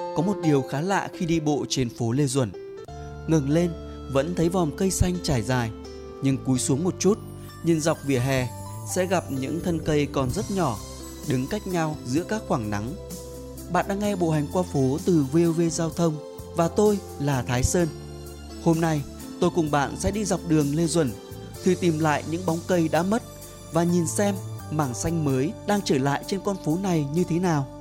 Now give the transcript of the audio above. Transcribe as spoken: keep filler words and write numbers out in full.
Có một điều khá lạ khi đi bộ trên phố Lê Duẩn. Ngẩng lên vẫn thấy vòm cây xanh trải dài, nhưng cúi xuống một chút, nhìn dọc vỉa hè sẽ gặp những thân cây còn rất nhỏ, đứng cách nhau giữa các khoảng nắng. Bạn đang nghe Bộ Hành Qua Phố từ vê o vê Giao thông và tôi là Thái Sơn. Hôm nay tôi cùng bạn sẽ đi dọc đường Lê Duẩn, thử tìm lại những bóng cây đã mất và nhìn xem mảng xanh mới đang trở lại trên con phố này như thế nào.